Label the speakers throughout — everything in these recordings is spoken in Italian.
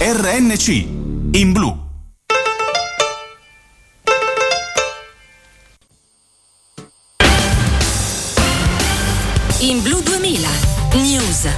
Speaker 1: RNC in blu.
Speaker 2: In Blu 2000 News.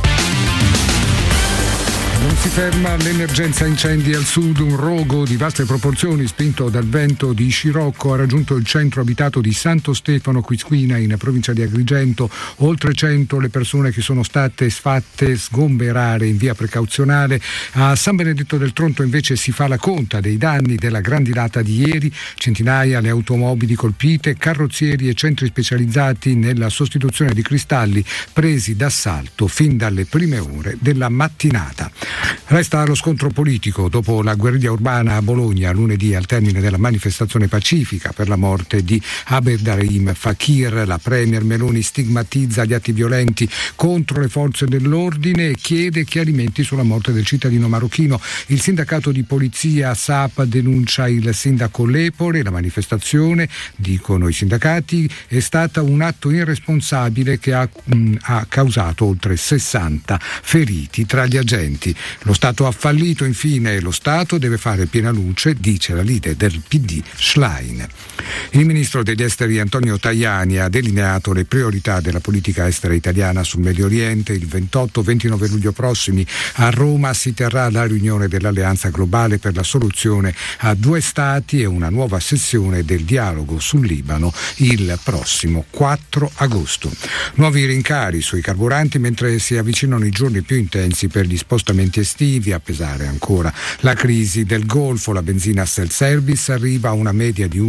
Speaker 3: Non si ferma l'emergenza incendi al sud. Un rogo di vaste proporzioni spinto dal vento di scirocco ha raggiunto il centro abitato di Santo Stefano Quisquina in provincia di Agrigento. Oltre 100 le persone che sono state fatte sgomberare in via precauzionale. A San Benedetto del Tronto invece si fa la conta dei danni della grandinata di ieri. Centinaia le automobili colpite, carrozzieri e centri specializzati nella sostituzione di cristalli presi d'assalto fin dalle prime ore della mattinata. Resta lo scontro politico dopo la guerriglia urbana a Bologna lunedì al termine della manifestazione pacifica per la morte di Abderrahim Fakir. La premier Meloni stigmatizza gli atti violenti contro le forze dell'ordine e chiede chiarimenti sulla morte del cittadino marocchino. Il sindacato di polizia SAP denuncia il sindaco Lepore. La manifestazione, dicono i sindacati, è stata un atto irresponsabile che ha causato oltre 60 feriti tra gli agenti. Lo Stato ha fallito, infine lo Stato deve fare piena luce, dice la leader del PD Schlein. Il ministro degli esteri Antonio Tajani ha delineato le priorità della politica estera italiana sul Medio Oriente. Il 28-29 luglio prossimi a Roma si terrà la riunione dell'Alleanza Globale per la soluzione a due stati e una nuova sessione del dialogo sul Libano il prossimo 4 agosto. Nuovi rincari sui carburanti mentre si avvicinano i giorni più intensi per gli spostamenti estivi. A pesare ancora la crisi del Golfo, la benzina self-service arriva a una media di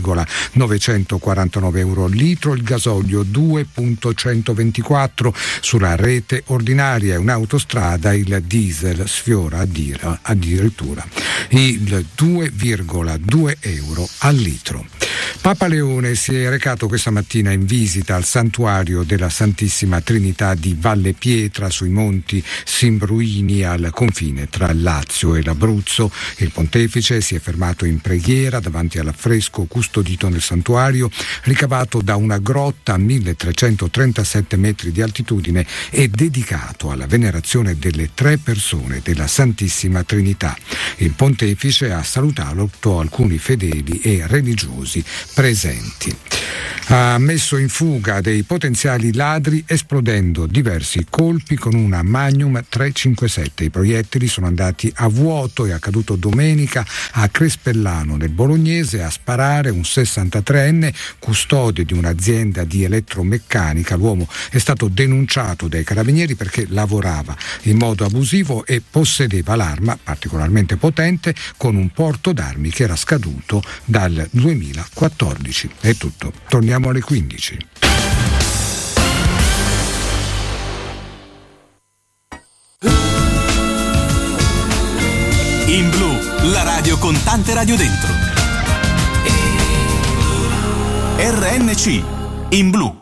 Speaker 3: 1,949 euro al litro, il gasolio 2,124, sulla rete ordinaria e un'autostrada il diesel sfiora addirittura il 2,2 euro al litro. Papa Leone si è recato questa mattina in visita al santuario della Santissima Trinità di Valle Pietra sui monti Simbruini al confine tra il Lazio e l'Abruzzo. Il pontefice si è fermato in preghiera davanti all'affresco custodito nel santuario, ricavato da una grotta a 1337 metri di altitudine e dedicato alla venerazione delle tre persone della Santissima Trinità. Il pontefice ha salutato alcuni fedeli e religiosi presenti. Ha messo in fuga dei potenziali ladri esplodendo diversi colpi con una Magnum 357. I proiettili sono andati a vuoto. È accaduto domenica a Crespellano nel Bolognese. A sparare un 63enne custode di un'azienda di elettromeccanica. L'uomo è stato denunciato dai carabinieri perché lavorava in modo abusivo e possedeva l'arma particolarmente potente con un porto d'armi che era scaduto dal 2014. È tutto. Torniamo alle 15.
Speaker 1: In blu, la radio con tante radio dentro. RNC in blu.